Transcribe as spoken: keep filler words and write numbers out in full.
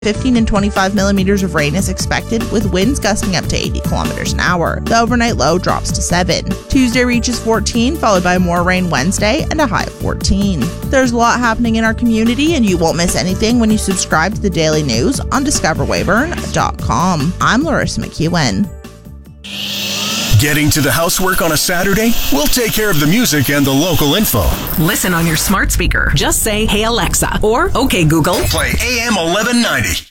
fifteen and twenty-five millimeters of rain is expected, with winds gusting up to eighty kilometers an hour. The overnight low drops to seven. Tuesday reaches fourteen, followed by more rain Wednesday and a high of fourteen. There's a lot happening in our community, and you won't miss anything when you subscribe to the daily news on discover weyburn dot com. I'm Larissa McEwen. Getting to the housework on a Saturday? We'll take care of the music and the local info. Listen on your smart speaker. Just say, "Hey Alexa," or "Okay Google." Play A M eleven ninety.